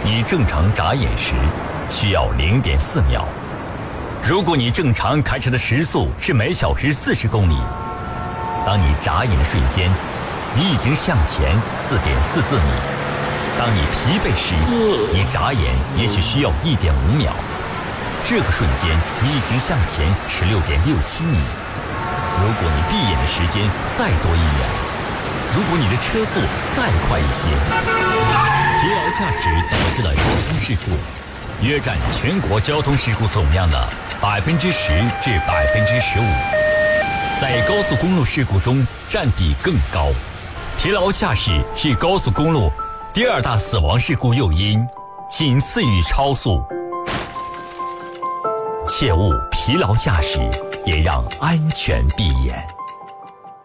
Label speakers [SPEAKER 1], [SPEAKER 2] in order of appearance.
[SPEAKER 1] 你正常眨眼时需要0.4秒。如果你正常开车的时速是每小时40公里，当你眨眼的瞬间，你已经向前4.44米。当你疲惫时，你眨眼也许需要1.5秒。这个瞬间，你已经向前16.67米。如果你闭眼的时间再多1秒，如果你的车速再快一些，疲劳驾驶导致了交通事故，约占全国交通事故总量的10%至15%，在高速公路事故中占比更高。疲劳驾驶是高速公路第2大死亡事故诱因，仅次于超速。切勿疲劳驾驶，也让安全闭眼。